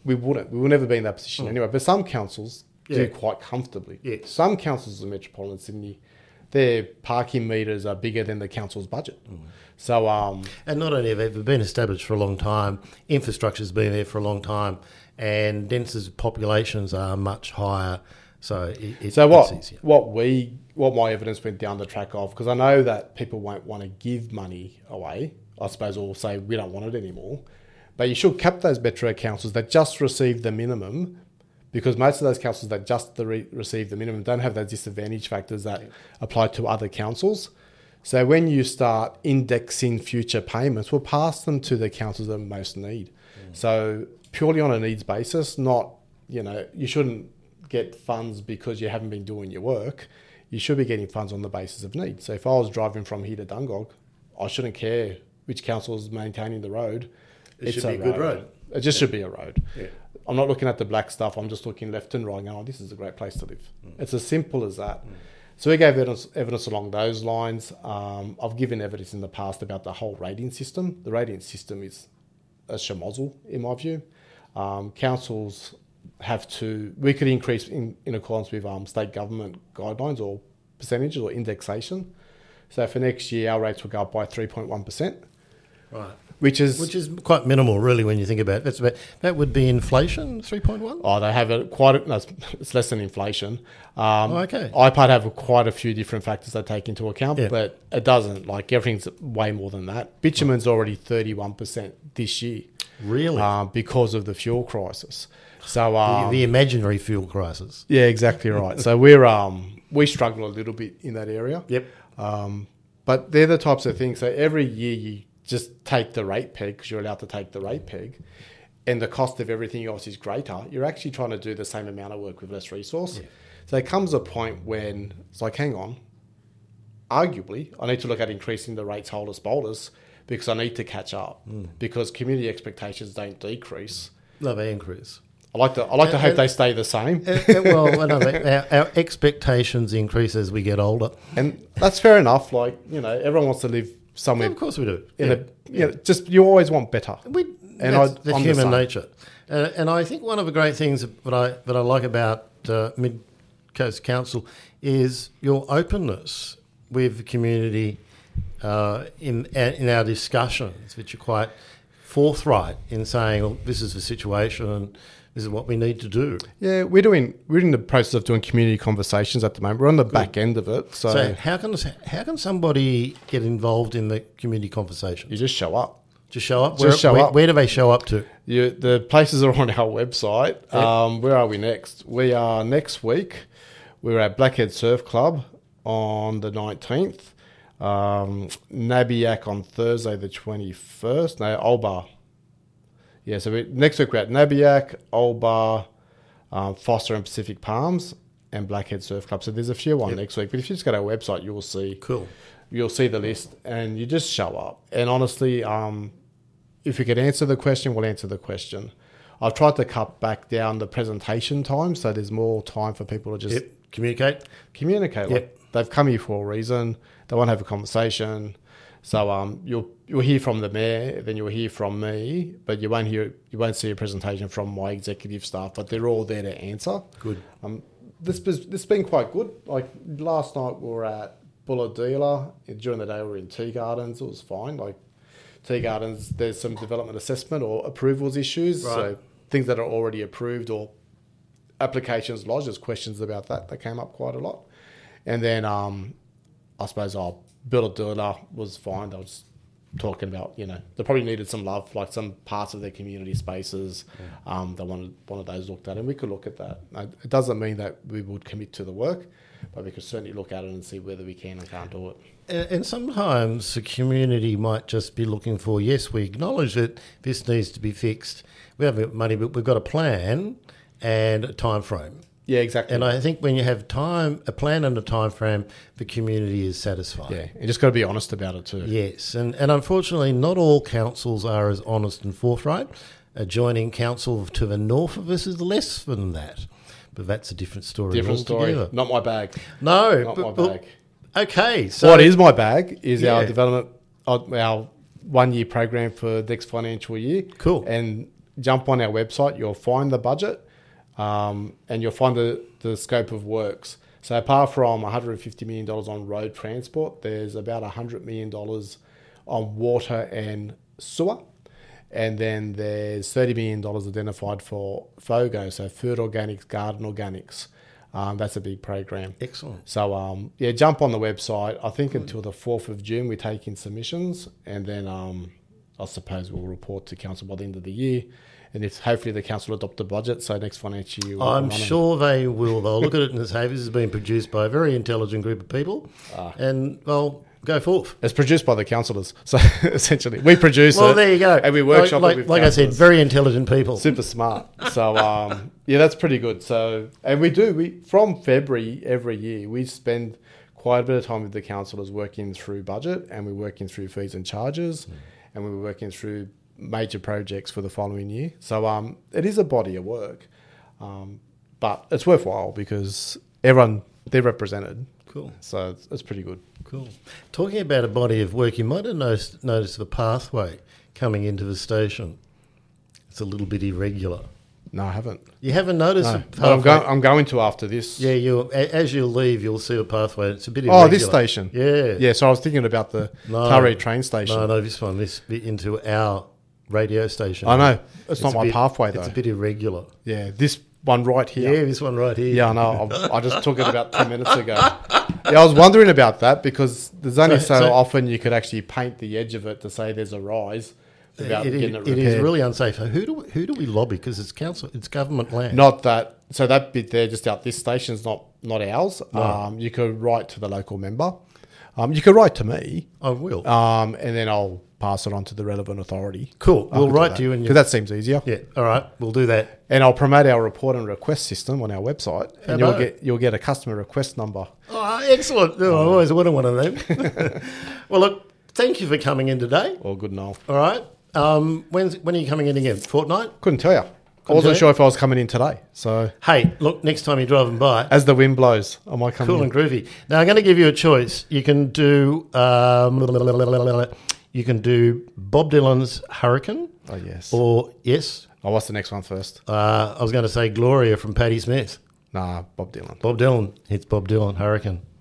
we wouldn't. We will never be in that position anyway. But some councils do quite comfortably. Yeah. Some councils in metropolitan Sydney, their parking meters are bigger than the council's budget. So, and not only have they been established for a long time, infrastructure's been there for a long time, and density populations are much higher. So it's easier. What my evidence went down the track of, because I know that people won't want to give money away, I suppose, or say we don't want it anymore. But you should cap those metro councils that just receive the minimum, because most of those councils that just receive the minimum don't have those disadvantage factors that apply to other councils. So when you start indexing future payments, we'll pass them to the councils that most need. So purely on a needs basis, not, you shouldn't get funds because you haven't been doing your work. You should be getting funds on the basis of need. So if I was driving from here to Dungog, I shouldn't care which council is maintaining the road. It should be a good road. It just should be a road. Yeah. I'm not looking at the black stuff. I'm just looking left and right going, this is a great place to live. It's as simple as that. So we gave evidence along those lines. I've given evidence in the past about the whole rating system. The rating system is a schmozzle, in my view. Councils we could increase in accordance with state government guidelines or percentages or indexation. So for next year, our rates will go up by 3.1%. Right. Which is quite minimal, really, when you think about it. That would be inflation, 3.1? Oh, they have it's less than inflation. Okay. IPAD have quite a few different factors they take into account, but it doesn't. Like, everything's way more than that. Bitumen's already 31% this year. Really? Because of the fuel crisis. So the imaginary fuel crisis. Yeah, exactly right. So we struggle a little bit in that area. Yep. But they're the types of things. So every year you just take the rate peg, because you're allowed to take the rate peg, and the cost of everything else is greater. You're actually trying to do the same amount of work with less resource. Yeah. So there comes a point when it's like, hang on, arguably, I need to look at increasing the rates holus bolus because I need to catch up, because community expectations don't decrease. No, they increase. I like to hope they stay the same. Our expectations increase as we get older. And that's fair enough. Like, everyone wants to live somewhere. Yeah, of course we do. Just you always want better. That's human nature. And I think one of the great things that I like about Mid Coast Council is your openness with the community in our discussions, which are quite forthright in saying, well, this is the situation and this is what we need to do. Yeah, we're in the process of doing community conversations at the moment. We're on the back end of it. So how can somebody get involved in the community conversation? You just show up. Just show up? Where do they show up to? The places are on our website. Yep. Where are we next? We are next week. We're at Blackhead Surf Club on the 19th. Nabiac on Thursday the 21st. No, Olbar. Yeah, so next week we're at Nabiac, Olbar, Foster and Pacific Palms, and Blackhead Surf Club. So there's a few on next week. But if you just go to our website, you'll see. Cool. You'll see the list, and you just show up. And honestly, if we could answer the question, we'll answer the question. I've tried to cut back down the presentation time, so there's more time for people to just communicate. Like, they've come here for a reason. They want to have a conversation. So you'll hear from the mayor, then you'll hear from me, but you won't see a presentation from my executive staff. But they're all there to answer. Good. This has been quite good. Like last night we were at Bulladila. During the day we were in Tea Gardens. It was fine. Like Tea Gardens, there's some development assessment or approvals issues. Right. So things that are already approved or applications lodged. There's questions about that came up quite a lot. And then I suppose Bulladila was fine. They were just talking about, they probably needed some love, like some parts of their community spaces. They wanted one of those looked at, and we could look at that. It doesn't mean that we would commit to the work, but we could certainly look at it and see whether we can and can't do it. And sometimes the community might just be looking for, yes, we acknowledge that this needs to be fixed. We have money, but we've got a plan and a time frame. Yeah, exactly. And I think when you have a plan and a time frame, the community is satisfied. Yeah, you just got to be honest about it too. Yes, and unfortunately not all councils are as honest and forthright. Adjoining council to the north of us is less than that. But that's a different story altogether. Not my bag. No. Not my bag. Okay. So what is my bag is our development, our 1 year program for next financial year. Cool. And jump on our website, you'll find the budget, and you'll find the scope of works. So apart from $150 million on road transport, there's about $100 million on water and sewer. And then there's $30 million identified for FOGO, so food organics, garden organics. That's a big program. Excellent. So, jump on the website. I think until the 4th of June, we take in submissions, and then I suppose we'll report to council by the end of the year. And if hopefully the council adopt a budget, so next financial year... I'm sure they will. They'll look at it and say, this has been produced by a very intelligent group of people, and they'll go forth. It's produced by the councillors, so essentially we produce it. Well, there you go. And we workshop it with like I said, very intelligent people. Super smart. So, that's pretty good. So, and we from February every year, we spend quite a bit of time with the councillors working through budget, and we're working through fees and charges, and we're working through major projects for the following year. So it is a body of work, but it's worthwhile because they're represented. Cool. So it's pretty good. Cool. Talking about a body of work, you might have noticed the pathway coming into the station. It's a little bit irregular. No, I haven't. You haven't noticed No, the pathway? but I'm going to after this. Yeah, as you leave, you'll see a pathway. It's a bit irregular. Oh, this station. Yeah. Yeah, so I was thinking about the Taree train station. No, this one. This bit into our radio station. I know. It's not my pathway, though. It's a bit irregular. Yeah, this one right here. Yeah, this one right here. Yeah, I know. I just took it about 10 minutes ago. Yeah, I was wondering about that because there's only so often you could actually paint the edge of it to say there's a rise without getting it repaired. It is really unsafe. So who do we lobby? Because it's government land. Not that. So that bit there, just out this station's not ours. No. You could write to the local member. You could write to me. I will. And then I'll pass it on to the relevant authority. Cool. We'll write to you. Because that seems easier. Yeah. All right. We'll do that. And I'll promote our report and request system on our website. And you'll get a customer request number. Oh, excellent. Oh, I always wanted one of them. Well, look, thank you for coming in today. All good, Noel. All right. When are you coming in again? Fortnight? Couldn't tell you. I wasn't sure if I was coming in today. So hey, look, next time you're driving by, as the wind blows, I might come in. Cool and groovy. Now I'm going to give you a choice. You can do Bob Dylan's Hurricane. Oh yes. Or yes. Oh, what's the next one first? I was going to say Gloria from Patti Smith. Nah, Bob Dylan. Bob Dylan. It's Bob Dylan Hurricane.